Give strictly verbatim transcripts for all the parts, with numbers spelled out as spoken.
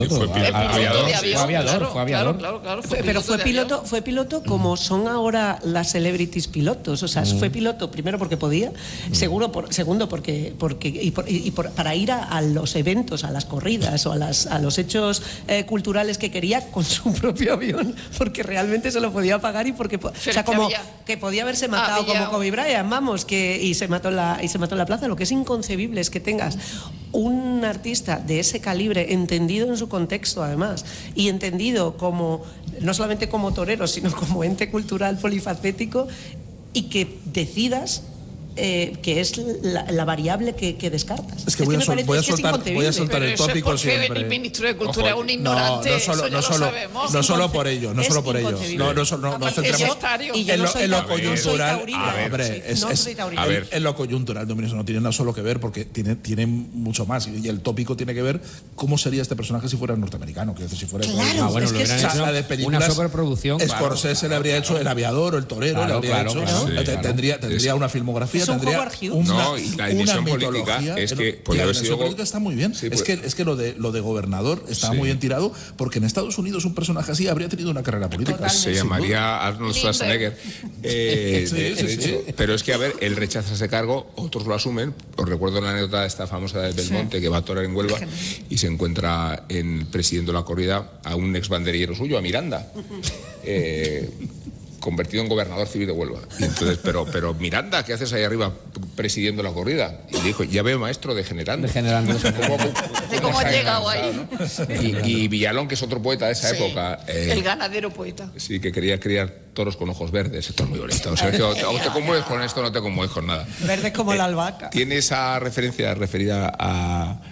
Fue piloto, aviador, de avión, fue aviador, claro, fue aviador. Claro, claro, claro, fue Pero fue de piloto, avión. fue piloto como son ahora las celebrities pilotos. O sea, mm. fue piloto primero porque podía, mm. seguro por, segundo porque, porque y, por, y por, para ir a, a los eventos, a las corridas o a, las, a los hechos eh, culturales que quería con su propio avión, porque realmente se lo podía pagar y porque, o sea, como que, había... que podía haberse matado ah, como Kobe Bryant, vamos, que y se mató en la y se mató en la plaza. Lo que es inconcebible es que tengas un artista de ese calibre entendido en su contexto, además, y entendido como no solamente como torero, sino como ente cultural polifacético, y que decidas eh, que es la, la variable que, que descartas. Es que, es voy, que a sol, voy, a soltar, voy a soltar el tópico siempre. El ministro de Cultura es un ignorante. No, no solo, no solo, no solo por ello, no solo por ello. No, no, no, no centremos en lo, en lo coyuntural. A ver, es, es, a ver, en lo coyuntural, no, no tiene nada solo que ver porque tiene, tiene mucho más. Y el tópico tiene que ver cómo sería este personaje si fuera norteamericano. Que si fuera claro, ah, bueno, es lo que es es una de películas. Una superproducción. Scorsese le habría hecho El Aviador o El Torero, le habría hecho. Tendría una filmografía, tendría un No, y la dimensión política es que podría haber sido. La política está muy bien. Sí, es, pues, que, es que lo de lo de gobernador está sí. muy bien tirado, porque en Estados Unidos un personaje así habría tenido una carrera política. Totalmente. Se llamaría Arnold Schwarzenegger. Eh, sí, de, sí, de hecho, sí. Pero es que, a ver, él rechaza ese cargo, otros lo asumen. Os recuerdo la anécdota de esta famosa de Belmonte, sí. que va a torear en Huelva y se encuentra en presidiendo la corrida a un ex banderillero suyo, a Miranda. Eh, convertido en gobernador civil de Huelva. Y entonces, pero, pero Miranda, ¿qué haces ahí arriba presidiendo la corrida? Y le dijo, ya veo maestro degenerando. Degenerando. ¿Cómo, ¿De cómo has llegado ahí? ¿No? Y, y Villalón, que es otro poeta de esa sí, época. Eh, el ganadero poeta. Sí, que quería criar toros con ojos verdes. Esto es muy bonito. O sea, que o te, o te conmueves con esto, no te conmueves con nada. Verdes como eh, la albahaca. Tiene esa referencia referida a...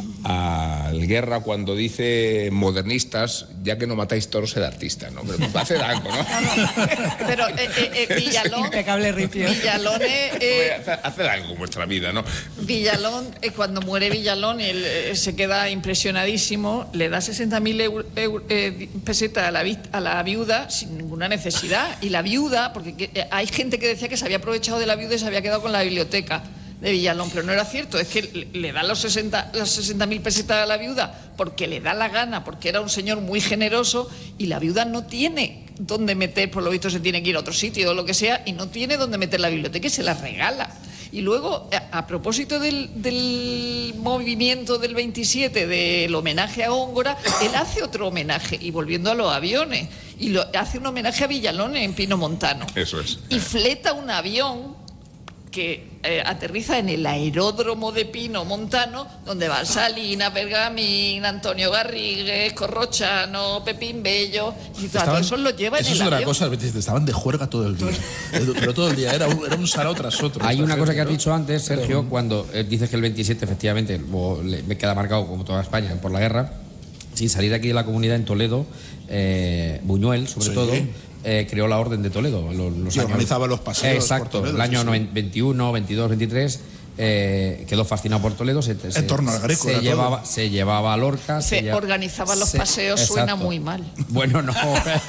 al Guerra cuando dice modernistas, ya que no matáis toros el artista, ¿no? Pero hace daño, ¿no? Pero eh, eh, Villalón... Impecable ripio. Villalón eh, hace, hace daño con vuestra vida, ¿no? Villalón, eh, cuando muere Villalón, él eh, se queda impresionadísimo, le da sesenta mil eh, pesetas a la, a la viuda sin ninguna necesidad. Y la viuda, porque eh, hay gente que decía que se había aprovechado de la viuda y se había quedado con la biblioteca de Villalón, pero no era cierto, es que le da los sesenta, las sesenta mil pesetas a la viuda porque le da la gana, porque era un señor muy generoso, y la viuda no tiene dónde meter, por lo visto se tiene que ir a otro sitio o lo que sea, y no tiene dónde meter la biblioteca y se la regala. Y luego, a, a propósito del, del movimiento del veintisiete, del homenaje a Góngora, él hace otro homenaje, y volviendo a los aviones, y lo, hace un homenaje a Villalón en Pino Montano. Eso es. Y fleta un avión que eh, aterriza en el aeródromo de Pino Montano, donde van Salinas, Pergamín, Antonio Garrigues, Corrochano, Pepín Bello, y todo eso lo lleva en el avión. Eso es una cosa, estaban de juerga todo el día, pero todo el día, era un, era un sarao tras otro. Hay una gente, cosa que has ¿no? dicho antes, Sergio, pero... cuando eh, dices que el veintisiete, efectivamente, me queda marcado como toda España por la guerra, sin salir de aquí de la comunidad en Toledo, eh, Buñuel, sobre sí. todo, Eh, creó la Orden de Toledo. Los, los y años, organizaba los paseos. Exacto, por Toledo, el año sí, sí. veintiuno, veintidós, veintitrés, eh, quedó fascinado por Toledo. Se, se, en torno al Greco. Se llevaba, se llevaba a Lorca. Se, se lleva, organizaba los se, paseos, exacto. Suena muy mal. Bueno, no.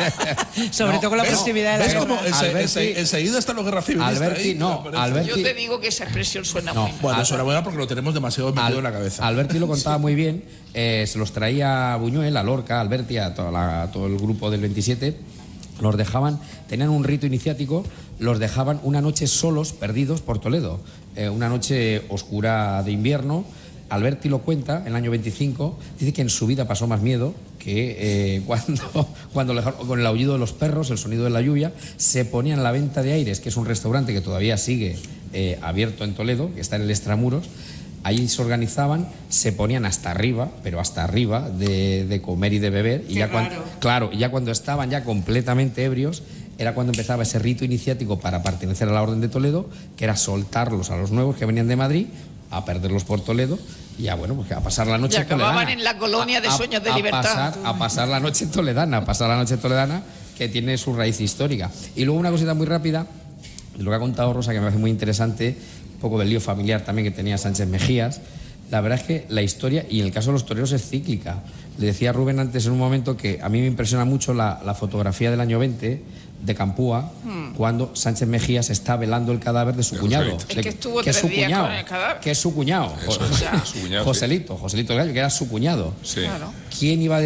Sobre no, todo con la proximidad de la ¿ves guerra. Cómo ense, enseguida están los guerras civilistas Alberti, ahí? No, Alberti, yo te digo que esa expresión suena no, muy mal. Bueno, eso era buena porque lo tenemos demasiado metido Al, en la cabeza. Alberti lo contaba sí. muy bien. Eh, se los traía a Buñuel, a Lorca, a Alberti, a, toda la, a todo el grupo del veintisiete. Los dejaban, tenían un rito iniciático, los dejaban una noche solos, perdidos por Toledo. Eh, una noche oscura de invierno. Alberti lo cuenta, en el año veinticinco, dice que en su vida pasó más miedo que eh, cuando, cuando le dejaron, con el aullido de los perros, el sonido de la lluvia, se ponían la Venta de Aires, que es un restaurante que todavía sigue eh, abierto en Toledo, que está en el Extramuros. Ahí se organizaban, se ponían hasta arriba, pero hasta arriba, de, de comer y de beber. Y ya cuando, claro, y ya cuando estaban ya completamente ebrios, era cuando empezaba ese rito iniciático para pertenecer a la Orden de Toledo, que era soltarlos a los nuevos que venían de Madrid, a perderlos por Toledo, y ya bueno, pues a pasar la noche y acababan toledana, en la colonia de Sueños de a, a Libertad. Pasar, a pasar la noche toledana, a pasar la noche toledana, que tiene su raíz histórica. Y luego una cosita muy rápida, lo que ha contado Rosa, que me parece muy interesante, un poco del lío familiar también que tenía Sánchez Mejías. La verdad es que la historia, y en el caso de los toreros, es cíclica. Le decía a Rubén antes en un momento que a mí me impresiona mucho la, la fotografía del año veinte, de Campúa hmm. cuando Sánchez Mejías está velando el cadáver de su el cuñado. Es que estuvo que tres es su días cuñado, con el cadáver. Que es su cuñado. Eso, o sea, su cuñado Joselito, sí. Joselito Gallo, que era su cuñado. Sí. Claro. ¿Quién iba a